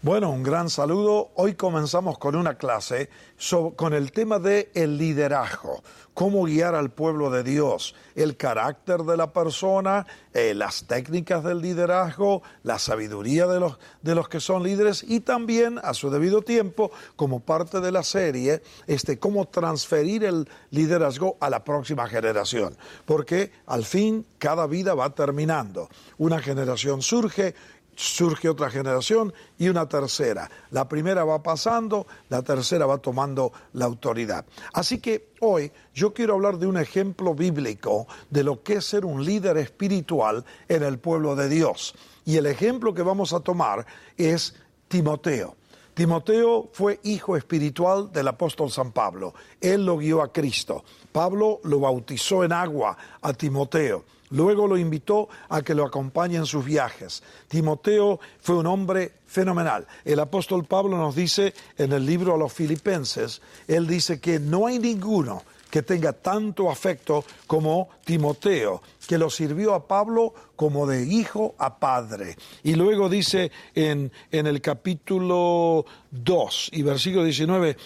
Bueno, un gran saludo. Hoy comenzamos con una clase con el tema de el liderazgo, cómo guiar al pueblo de Dios, el carácter de la persona, las técnicas del liderazgo, la sabiduría de los que son líderes y también a su debido tiempo, como parte de la serie, cómo transferir el liderazgo a la próxima generación, porque al fin cada vida va terminando. Una generación surge otra generación y una tercera. La primera va pasando, la tercera va tomando la autoridad. Así que hoy yo quiero hablar de un ejemplo bíblico de lo que es ser un líder espiritual en el pueblo de Dios. Y el ejemplo que vamos a tomar es Timoteo. Timoteo fue hijo espiritual del apóstol San Pablo. Él lo guió a Cristo. Pablo lo bautizó en agua a Timoteo. Luego lo invitó a que lo acompañe en sus viajes. Timoteo fue un hombre fenomenal. El apóstol Pablo nos dice en el libro a los Filipenses, él dice que no hay ninguno que tenga tanto afecto como Timoteo, que lo sirvió a Pablo como de hijo a padre. Y luego dice en el capítulo 2 y versículo 19,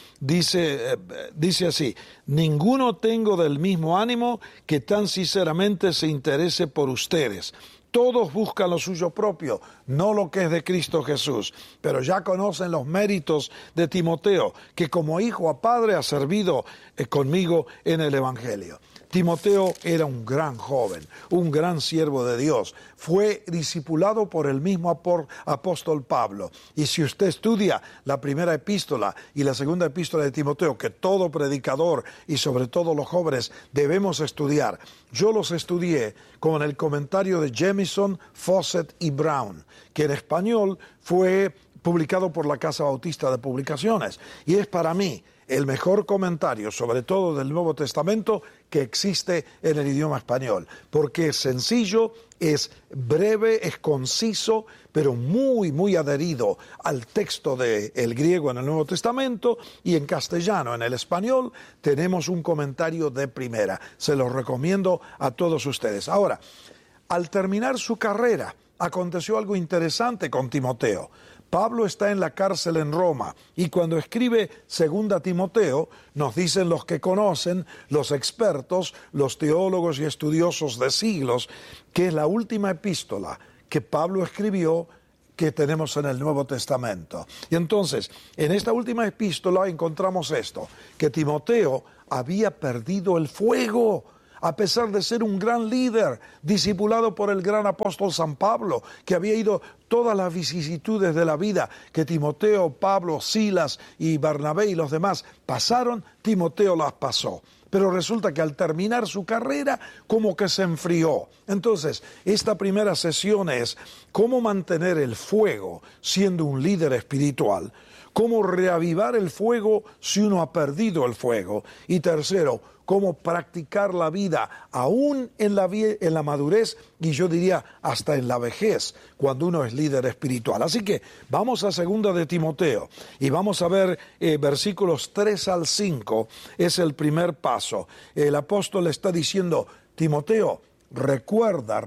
dice así: ninguno tengo del mismo ánimo que tan sinceramente se interese por ustedes. Todos buscan lo suyo propio, no lo que es de Cristo Jesús. Pero ya conocen los méritos de Timoteo, que como hijo a padre ha servido conmigo en el Evangelio. Timoteo era un gran joven, un gran siervo de Dios. Fue discipulado por el mismo apóstol Pablo. Y si usted estudia la primera epístola y la segunda epístola de Timoteo, que todo predicador y sobre todo los jóvenes debemos estudiar, yo los estudié con el comentario de Jamieson, Fawcett y Brown, que en español fue publicado por la Casa Bautista de Publicaciones. Y es para mí el mejor comentario, sobre todo del Nuevo Testamento, que existe en el idioma español, porque es sencillo, es breve, es conciso, pero muy, muy adherido al texto del griego en el Nuevo Testamento, y en castellano, en el español, tenemos un comentario de primera. Se los recomiendo a todos ustedes. Ahora, al terminar su carrera, aconteció algo interesante con Timoteo. Pablo está en la cárcel en Roma y cuando escribe 2 Timoteo, nos dicen los que conocen, los expertos, los teólogos y estudiosos de siglos, que es la última epístola que Pablo escribió que tenemos en el Nuevo Testamento. Y entonces, en esta última epístola encontramos esto, que Timoteo había perdido el fuego, a pesar de ser un gran líder, discipulado por el gran apóstol San Pablo, que había ido todas las vicisitudes de la vida que Timoteo, Pablo, Silas y Bernabé y los demás pasaron, Timoteo las pasó. Pero resulta que al terminar su carrera, como que se enfrió. Entonces, esta primera sesión es cómo mantener el fuego siendo un líder espiritual, cómo reavivar el fuego si uno ha perdido el fuego, y tercero, cómo practicar la vida aún en la madurez y yo diría hasta en la vejez cuando uno es líder espiritual. Así que vamos a 2 de Timoteo y vamos a ver versículos 3 al 5, es el primer paso. El apóstol está diciendo: Timoteo, recuerda,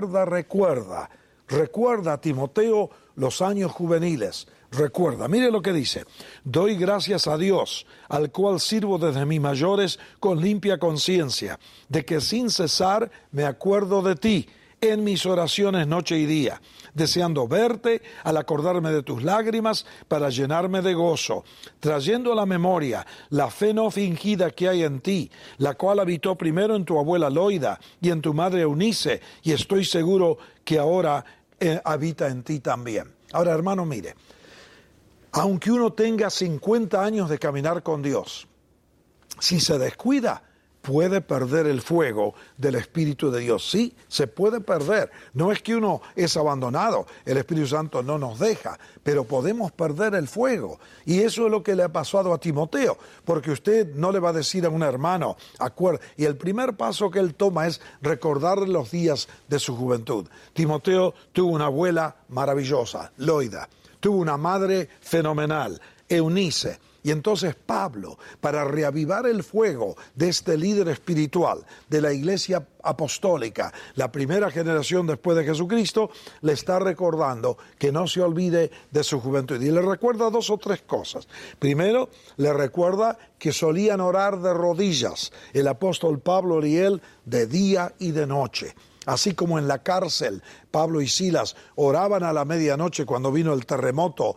Timoteo, los años juveniles. Recuerda, mire lo que dice: doy gracias a Dios, al cual sirvo desde mis mayores con limpia conciencia, de que sin cesar me acuerdo de ti en mis oraciones noche y día, deseando verte al acordarme de tus lágrimas para llenarme de gozo, trayendo a la memoria la fe no fingida que hay en ti, la cual habitó primero en tu abuela Loida y en tu madre Eunice, y estoy seguro que ahora habita en ti también. Ahora, hermano, mire, aunque uno tenga 50 años de caminar con Dios, si se descuida, puede perder el fuego del Espíritu de Dios. Sí, se puede perder. No es que uno es abandonado, el Espíritu Santo no nos deja, pero podemos perder el fuego. Y eso es lo que le ha pasado a Timoteo, porque usted no le va a decir a un hermano, y el primer paso que él toma es recordarle los días de su juventud. Timoteo tuvo una abuela maravillosa, Loida. Tuvo una madre fenomenal, Eunice. Y entonces Pablo, para reavivar el fuego de este líder espiritual de la iglesia apostólica, la primera generación después de Jesucristo, le está recordando que no se olvide de su juventud. Y le recuerda 2 o 3 cosas. Primero, le recuerda que solían orar de rodillas, el apóstol Pablo y él, de día y de noche. Así como en la cárcel, Pablo y Silas oraban a la medianoche cuando vino el terremoto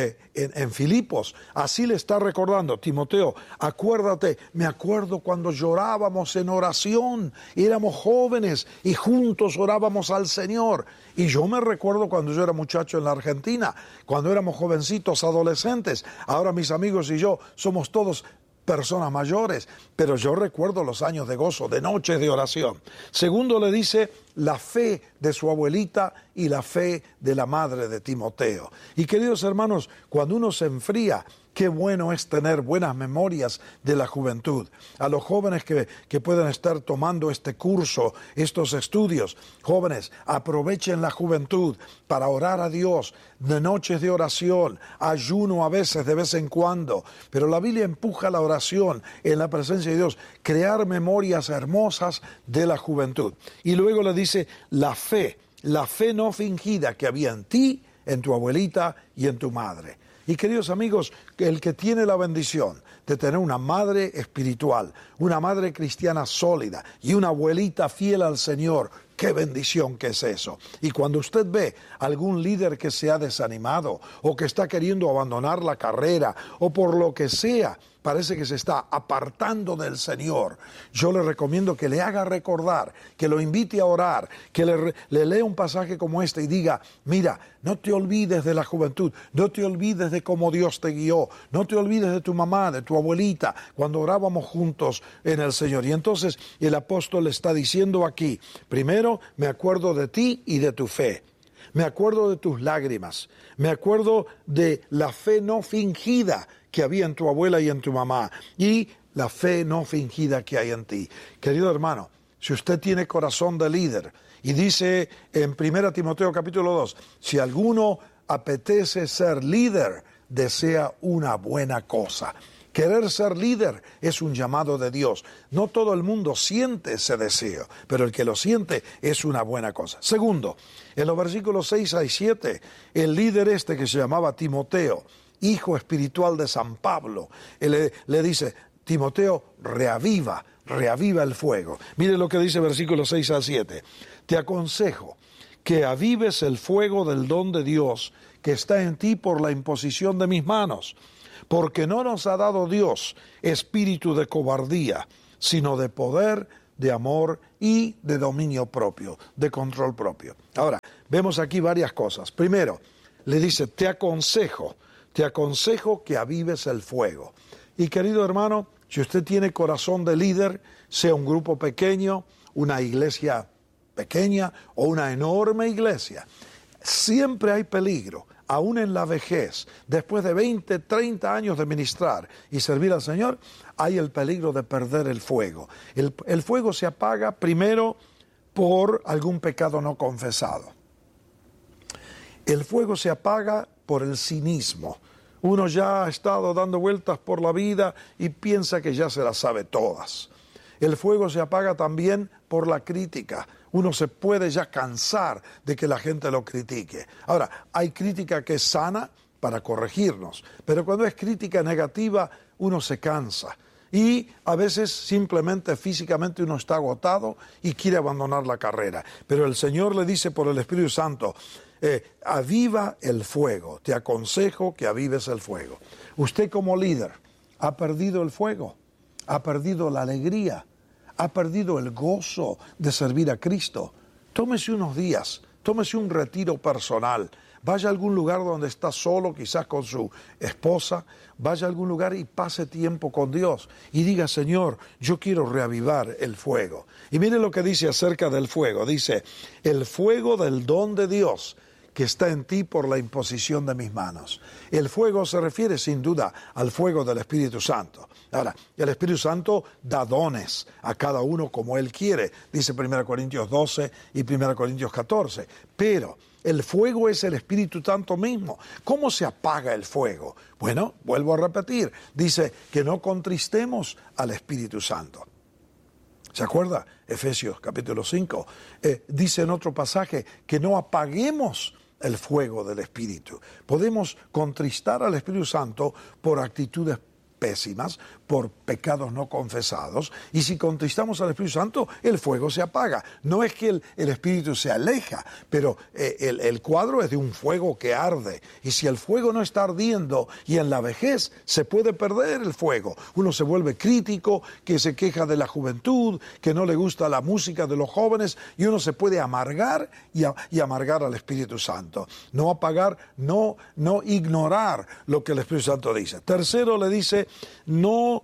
en Filipos, así le está recordando: Timoteo, acuérdate, me acuerdo cuando llorábamos en oración, éramos jóvenes y juntos orábamos al Señor. Y yo me recuerdo cuando yo era muchacho en la Argentina, cuando éramos jovencitos, adolescentes. Ahora mis amigos y yo somos todos personas mayores, pero yo recuerdo los años de gozo, de noches de oración. Segundo, le dice la fe de su abuelita y la fe de la madre de Timoteo. Y queridos hermanos, cuando uno se enfría, qué bueno es tener buenas memorias de la juventud. A los jóvenes que pueden estar tomando este curso, estos estudios, jóvenes, aprovechen la juventud para orar a Dios, de noches de oración, ayuno a veces, de vez en cuando. Pero la Biblia empuja la oración en la presencia de Dios, crear memorias hermosas de la juventud. Y luego le dice la fe no fingida que había en ti, en tu abuelita y en tu madre. Y queridos amigos, el que tiene la bendición de tener una madre espiritual, una madre cristiana sólida y una abuelita fiel al Señor, qué bendición que es eso. Y cuando usted ve algún líder que se ha desanimado o que está queriendo abandonar la carrera o por lo que sea, parece que se está apartando del Señor, yo le recomiendo que le haga recordar, que lo invite a orar, que le lea un pasaje como este y diga: mira, no te olvides de la juventud, no te olvides de cómo Dios te guió, no te olvides de tu mamá, de tu abuelita, cuando orábamos juntos en el Señor. Y entonces el apóstol le está diciendo aquí: primero, me acuerdo de ti y de tu fe. Me acuerdo de tus lágrimas, me acuerdo de la fe no fingida que había en tu abuela y en tu mamá, y la fe no fingida que hay en ti. Querido hermano, si usted tiene corazón de líder, y dice en 1 Timoteo capítulo 2, si alguno apetece ser líder, desea una buena cosa. Querer ser líder es un llamado de Dios. No todo el mundo siente ese deseo, pero el que lo siente es una buena cosa. Segundo, en los versículos 6 y 7, el líder que se llamaba Timoteo, hijo espiritual de San Pablo, le dice: Timoteo, reaviva el fuego. Mire lo que dice versículos 6 al 7. Te aconsejo que avives el fuego del don de Dios que está en ti por la imposición de mis manos. Porque no nos ha dado Dios espíritu de cobardía, sino de poder, de amor y de dominio propio, de control propio. Ahora, vemos aquí varias cosas. Primero, le dice: te aconsejo que avives el fuego. Y querido hermano, si usted tiene corazón de líder, sea un grupo pequeño, una iglesia pequeña o una enorme iglesia, siempre hay peligro. Aún en la vejez, después de 20, 30 años de ministrar y servir al Señor, hay el peligro de perder el fuego. El fuego se apaga primero por algún pecado no confesado. El fuego se apaga por el cinismo. Uno ya ha estado dando vueltas por la vida y piensa que ya se las sabe todas. El fuego se apaga también por la crítica. Uno se puede ya cansar de que la gente lo critique. Ahora, hay crítica que es sana para corregirnos, pero cuando es crítica negativa, uno se cansa. Y a veces simplemente físicamente uno está agotado y quiere abandonar la carrera. Pero el Señor le dice por el Espíritu Santo: aviva el fuego, te aconsejo que avives el fuego. Usted como líder ha perdido el fuego, ha perdido la alegría, ha perdido el gozo de servir a Cristo. Tómese unos días, tómese un retiro personal, vaya a algún lugar donde está solo, quizás con su esposa, vaya a algún lugar y pase tiempo con Dios y diga: Señor, yo quiero reavivar el fuego. Y mire lo que dice acerca del fuego, dice: el fuego del don de Dios que está en ti por la imposición de mis manos. El fuego se refiere sin duda al fuego del Espíritu Santo. Ahora, el Espíritu Santo da dones a cada uno como Él quiere, dice 1 Corintios 12 y 1 Corintios 14. Pero el fuego es el Espíritu Santo mismo. ¿Cómo se apaga el fuego? Bueno, vuelvo a repetir, dice que no contristemos al Espíritu Santo. ¿Se acuerda? Efesios capítulo 5. Dice en otro pasaje que no apaguemos el fuego del Espíritu. Podemos contristar al Espíritu Santo por actitudes pésimas, por pecados no confesados, y si contristamos al Espíritu Santo, el fuego se apaga. No es que el Espíritu se aleja, pero el cuadro es de un fuego que arde, y si el fuego no está ardiendo, y en la vejez se puede perder el fuego. Uno se vuelve crítico, que se queja de la juventud, que no le gusta la música de los jóvenes, y uno se puede amargar y amargar al Espíritu Santo. No apagar, no ignorar lo que el Espíritu Santo dice. Tercero le dice, no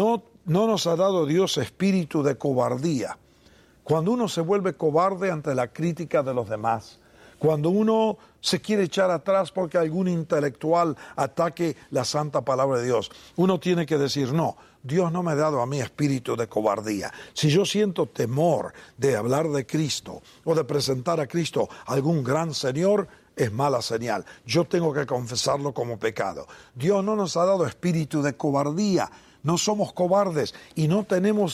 nos ha dado Dios espíritu de cobardía. Cuando uno se vuelve cobarde ante la crítica de los demás, cuando uno se quiere echar atrás porque algún intelectual ataque la santa palabra de Dios, uno tiene que decir, no, Dios no me ha dado a mí espíritu de cobardía. Si yo siento temor de hablar de Cristo o de presentar a Cristo a algún gran Señor, es mala señal. Yo tengo que confesarlo como pecado. Dios no nos ha dado espíritu de cobardía. No somos cobardes y no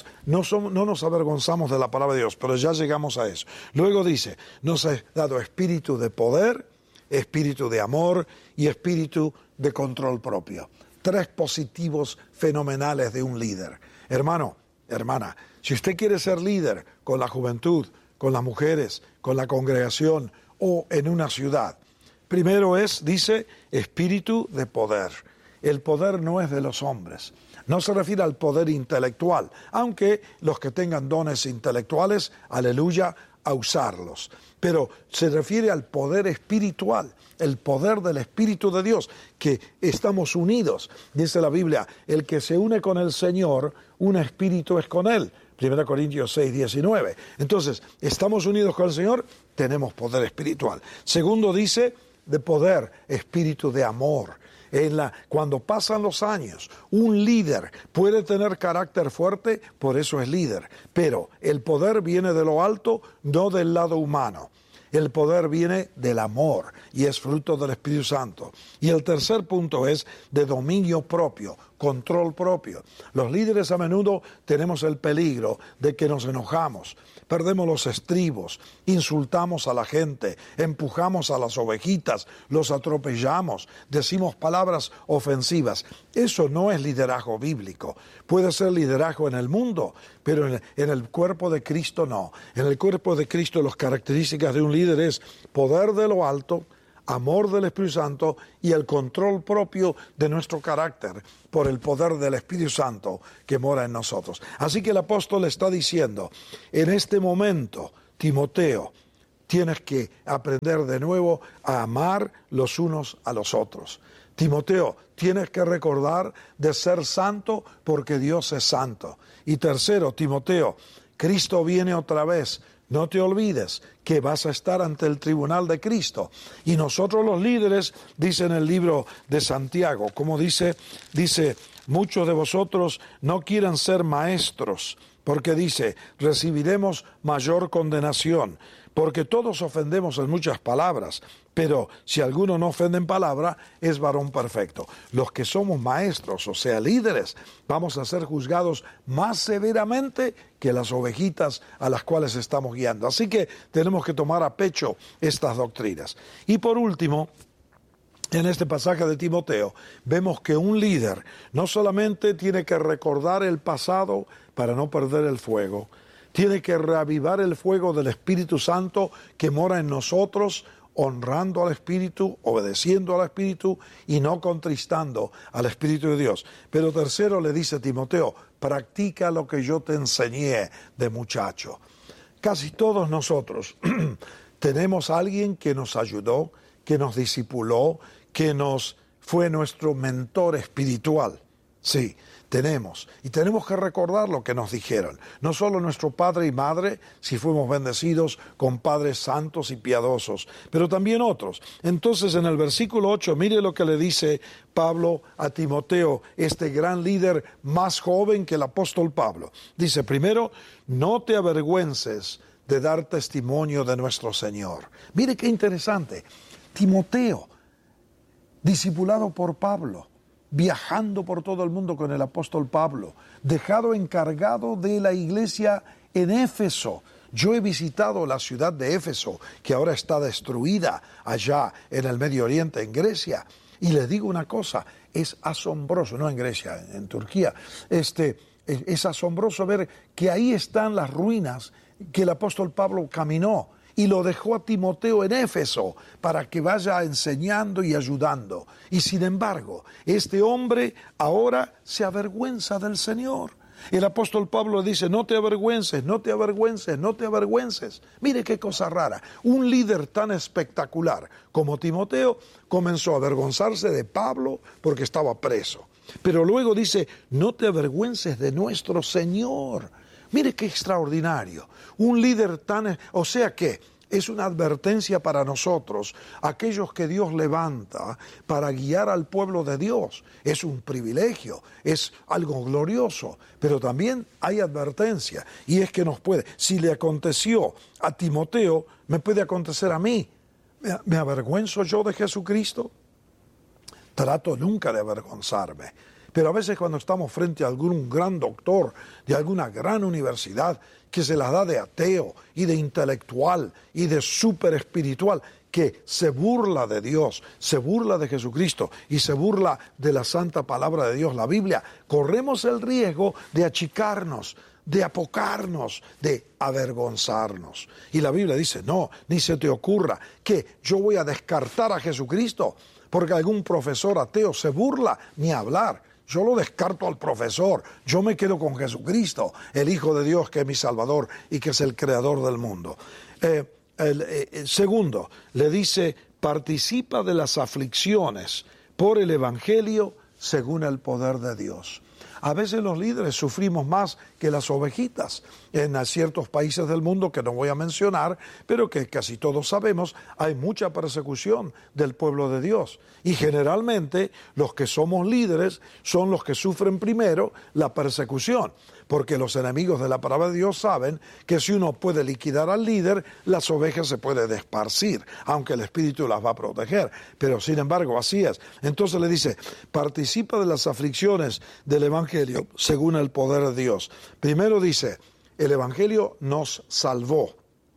nos avergonzamos de la palabra de Dios, pero ya llegamos a eso. Luego dice, nos ha dado espíritu de poder, espíritu de amor y espíritu de control propio. 3 positivos fenomenales de un líder. Hermano, hermana, si usted quiere ser líder con la juventud, con las mujeres, con la congregación o en una ciudad, primero dice, espíritu de poder. El poder no es de los hombres. No se refiere al poder intelectual, aunque los que tengan dones intelectuales, aleluya, a usarlos. Pero se refiere al poder espiritual, el poder del Espíritu de Dios, que estamos unidos. Dice la Biblia, el que se une con el Señor, un espíritu es con Él. 1 Corintios 6, 19. Entonces, estamos unidos con el Señor, tenemos poder espiritual. Segundo dice, de poder, espíritu de amor. Cuando pasan los años, un líder puede tener carácter fuerte, por eso es líder. Pero el poder viene de lo alto, no del lado humano. El poder viene del amor y es fruto del Espíritu Santo. Y el tercer punto es de dominio propio, control propio. Los líderes a menudo tenemos el peligro de que nos enojamos, perdemos los estribos, insultamos a la gente, empujamos a las ovejitas, los atropellamos, decimos palabras ofensivas. Eso no es liderazgo bíblico. Puede ser liderazgo en el mundo, pero en el cuerpo de Cristo no. En el cuerpo de Cristo las características de un líder es poder de lo alto, amor del Espíritu Santo y el control propio de nuestro carácter por el poder del Espíritu Santo que mora en nosotros. Así que el apóstol está diciendo, en este momento, Timoteo, tienes que aprender de nuevo a amar los unos a los otros. Timoteo, tienes que recordar de ser santo porque Dios es santo. Y tercero, Timoteo, Cristo viene otra vez. No te olvides que vas a estar ante el tribunal de Cristo. Y nosotros los líderes, dice en el libro de Santiago, como dice, muchos de vosotros no quieren ser maestros, porque dice, recibiremos mayor condenación, porque todos ofendemos en muchas palabras, pero si alguno no ofende en palabra, es varón perfecto. Los que somos maestros, o sea, líderes, vamos a ser juzgados más severamente que las ovejitas a las cuales estamos guiando. Así que tenemos que tomar a pecho estas doctrinas. Y por último, en este pasaje de Timoteo, vemos que un líder no solamente tiene que recordar el pasado para no perder el fuego, tiene que reavivar el fuego del Espíritu Santo que mora en nosotros, honrando al Espíritu, obedeciendo al Espíritu y no contristando al Espíritu de Dios. Pero tercero le dice a Timoteo, practica lo que yo te enseñé de muchacho. Casi todos nosotros tenemos a alguien que nos ayudó, que nos discipuló, que fue nuestro mentor espiritual. Sí, tenemos. Y tenemos que recordar lo que nos dijeron. No solo nuestro padre y madre, si fuimos bendecidos con padres santos y piadosos, pero también otros. Entonces, en el versículo 8, mire lo que le dice Pablo a Timoteo, este gran líder más joven que el apóstol Pablo. Dice, primero, no te avergüences de dar testimonio de nuestro Señor. Mire qué interesante. Timoteo, discipulado por Pablo, viajando por todo el mundo con el apóstol Pablo, dejado encargado de la iglesia en Éfeso. Yo he visitado la ciudad de Éfeso, que ahora está destruida allá en el Medio Oriente, en Grecia. Y les digo una cosa, es asombroso, no en Grecia, en Turquía, es asombroso ver que ahí están las ruinas que el apóstol Pablo caminó y lo dejó a Timoteo en Éfeso para que vaya enseñando y ayudando. Y sin embargo, este hombre ahora se avergüenza del Señor. El apóstol Pablo dice, no te avergüences, no te avergüences, no te avergüences. Mire qué cosa rara. Un líder tan espectacular como Timoteo comenzó a avergonzarse de Pablo porque estaba preso. Pero luego dice, no te avergüences de nuestro Señor. Mire qué extraordinario. Un líder tan... O sea que es una advertencia para nosotros, aquellos que Dios levanta para guiar al pueblo de Dios. Es un privilegio, es algo glorioso, pero también hay advertencia. Y es que nos puede, si le aconteció a Timoteo, me puede acontecer a mí. ¿Me avergüenzo yo de Jesucristo? Trato nunca de avergonzarme. Pero a veces cuando estamos frente a algún gran doctor de alguna gran universidad que se las da de ateo y de intelectual y de súper espiritual, que se burla de Dios, se burla de Jesucristo y se burla de la santa palabra de Dios, la Biblia, corremos el riesgo de achicarnos, de apocarnos, de avergonzarnos. Y la Biblia dice, no, ni se te ocurra que yo voy a descartar a Jesucristo porque algún profesor ateo se burla, ni hablar. Yo lo descarto al profesor, yo me quedo con Jesucristo, el Hijo de Dios que es mi Salvador y que es el Creador del mundo. Segundo, le dice, participa de las aflicciones por el Evangelio según el poder de Dios. A veces los líderes sufrimos más que las ovejitas. En ciertos países del mundo que no voy a mencionar, pero que casi todos sabemos, hay mucha persecución del pueblo de Dios. Y generalmente los que somos líderes son los que sufren primero la persecución. Porque los enemigos de la palabra de Dios saben que si uno puede liquidar al líder, las ovejas se pueden esparcir, aunque el Espíritu las va a proteger. Pero sin embargo, así es. Entonces le dice, participa de las aflicciones del Evangelio según el poder de Dios. Primero dice, el Evangelio nos salvó.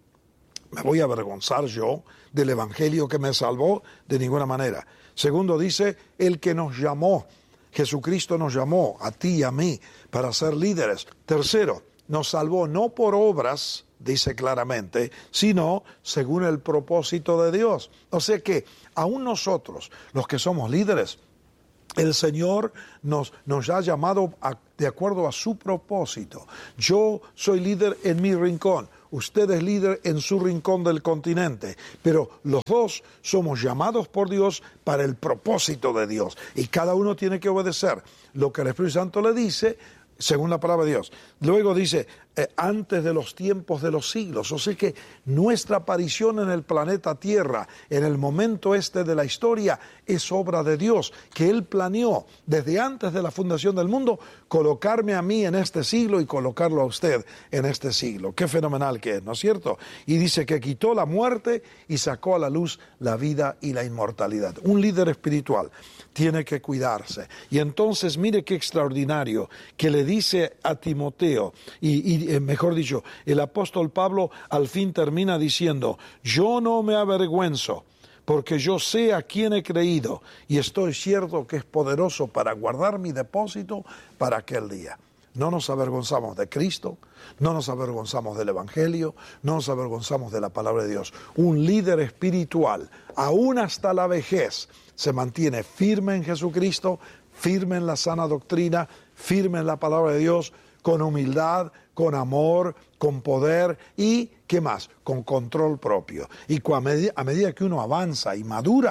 ¿Me voy a avergonzar yo del Evangelio que me salvó? De ninguna manera. Segundo dice, el que nos llamó. Jesucristo nos llamó a ti y a mí para ser líderes. Tercero, nos salvó no por obras, dice claramente, sino según el propósito de Dios. O sea que aún nosotros, los que somos líderes, el Señor nos ha llamado de acuerdo a su propósito. Yo soy líder en mi rincón, usted es líder en su rincón del continente, pero los dos somos llamados por Dios para el propósito de Dios. Y cada uno tiene que obedecer lo que el Espíritu Santo le dice, según la palabra de Dios. Luego dice, antes de los tiempos de los siglos. O sea que nuestra aparición en el planeta Tierra, en el momento de la historia, es obra de Dios, que Él planeó desde antes de la fundación del mundo, colocarme a mí en este siglo y colocarlo a usted en este siglo. Qué fenomenal que es, ¿no es cierto? Y dice que quitó la muerte y sacó a la luz la vida y la inmortalidad. Un líder espiritual tiene que cuidarse. Y entonces, mire qué extraordinario que le dice a Timoteo, mejor dicho, el apóstol Pablo al fin termina diciendo, yo no me avergüenzo, porque yo sé a quién he creído y estoy cierto que es poderoso para guardar mi depósito para aquel día. No nos avergonzamos de Cristo, no nos avergonzamos del Evangelio, no nos avergonzamos de la palabra de Dios. Un líder espiritual, aún hasta la vejez, se mantiene firme en Jesucristo, firme en la sana doctrina, firme en la palabra de Dios, con humildad, con amor, con poder y, ¿qué más? Con control propio. Y a medida que uno avanza y madura,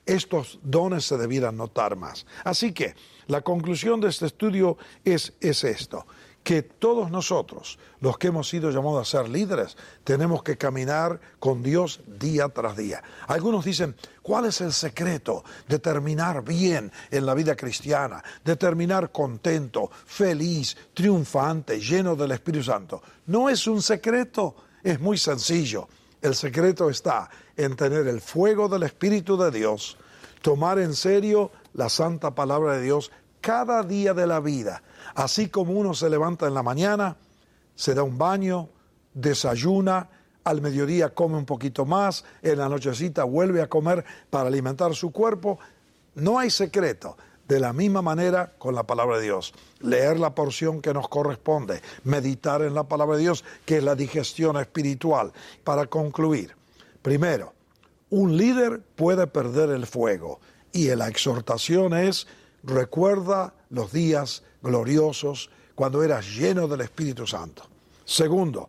estos dones se debieran notar más. Así que la conclusión de este estudio es esto, que todos nosotros, los que hemos sido llamados a ser líderes, tenemos que caminar con Dios día tras día. Algunos dicen, ¿cuál es el secreto de terminar bien en la vida cristiana? De terminar contento, feliz, triunfante, lleno del Espíritu Santo. No es un secreto, es muy sencillo. El secreto está en tener el fuego del Espíritu de Dios, tomar en serio la santa palabra de Dios cada día de la vida. Así como uno se levanta en la mañana, se da un baño, desayuna, al mediodía come un poquito más, en la nochecita vuelve a comer para alimentar su cuerpo. No hay secreto. De la misma manera con la palabra de Dios. Leer la porción que nos corresponde, meditar en la palabra de Dios, que es la digestión espiritual. Para concluir, primero, un líder puede perder el fuego y la exhortación es: recuerda los días gloriosos cuando eras lleno del Espíritu Santo. Segundo,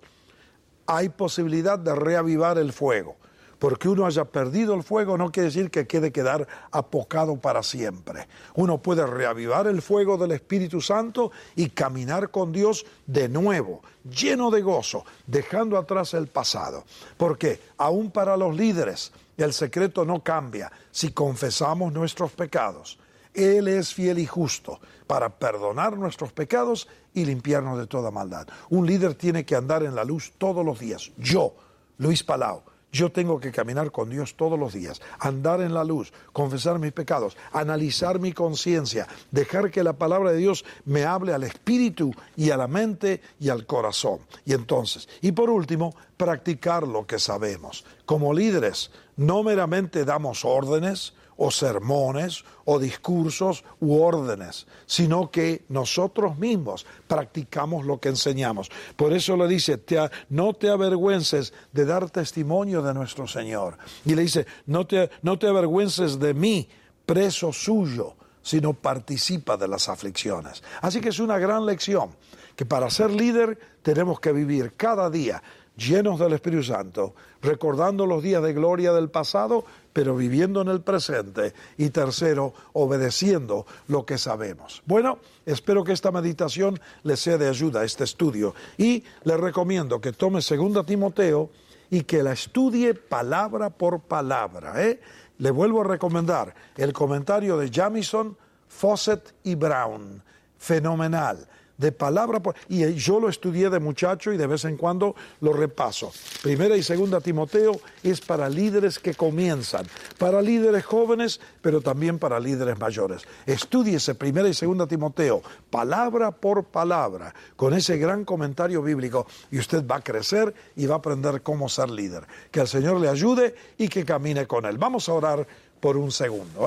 hay posibilidad de reavivar el fuego. Porque uno haya perdido el fuego no quiere decir que quedar apocado para siempre. Uno puede reavivar el fuego del Espíritu Santo y caminar con Dios de nuevo, lleno de gozo, dejando atrás el pasado. Porque aún para los líderes el secreto no cambia si confesamos nuestros pecados. Él es fiel y justo para perdonar nuestros pecados y limpiarnos de toda maldad. Un líder tiene que andar en la luz todos los días. Yo, Luis Palau, yo tengo que caminar con Dios todos los días, andar en la luz, confesar mis pecados, analizar mi conciencia, dejar que la palabra de Dios me hable al espíritu y a la mente y al corazón. Y entonces, y por último, practicar lo que sabemos. Como líderes, no meramente damos órdenes o sermones o discursos u órdenes, sino que nosotros mismos practicamos lo que enseñamos. Por eso le dice, no te avergüences de dar testimonio de nuestro Señor. Y le dice, no te avergüences de mí, preso suyo, sino participa de las aflicciones. Así que es una gran lección, que para ser líder tenemos que vivir cada día llenos del Espíritu Santo, recordando los días de gloria del pasado, pero viviendo en el presente. Y tercero, obedeciendo lo que sabemos. Bueno, espero que esta meditación le sea de ayuda a este estudio. Y le recomiendo que tome 2 Timoteo y que la estudie palabra por palabra. Le vuelvo a recomendar el comentario de Jamieson, Fawcett y Brown. Fenomenal. De palabra por... Y yo lo estudié de muchacho y de vez en cuando lo repaso. 1 y 2 Timoteo es para líderes que comienzan, para líderes jóvenes, pero también para líderes mayores. Estúdiese 1 y 2 Timoteo, palabra por palabra, con ese gran comentario bíblico, y usted va a crecer y va a aprender cómo ser líder. Que el Señor le ayude y que camine con Él. Vamos a orar por un segundo.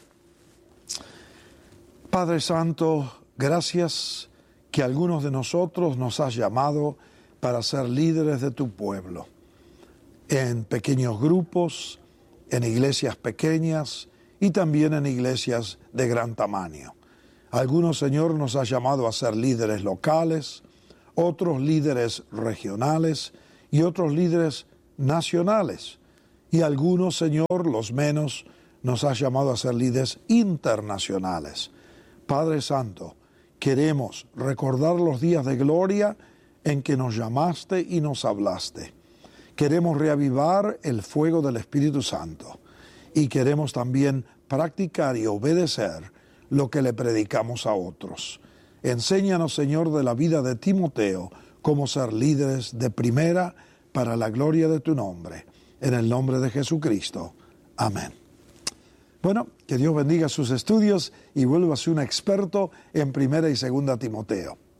Padre Santo, gracias que algunos de nosotros nos has llamado para ser líderes de tu pueblo, en pequeños grupos, en iglesias pequeñas y también en iglesias de gran tamaño. Algunos, Señor, nos has llamado a ser líderes locales, otros líderes regionales y otros líderes nacionales. Y algunos, Señor, los menos, nos has llamado a ser líderes internacionales. Padre Santo, queremos recordar los días de gloria en que nos llamaste y nos hablaste. Queremos reavivar el fuego del Espíritu Santo y queremos también practicar y obedecer lo que le predicamos a otros. Enséñanos, Señor, de la vida de Timoteo, cómo ser líderes de primera para la gloria de tu nombre. En el nombre de Jesucristo. Amén. Bueno, que Dios bendiga sus estudios y vuélvase un experto en 1 y 2 Timoteo.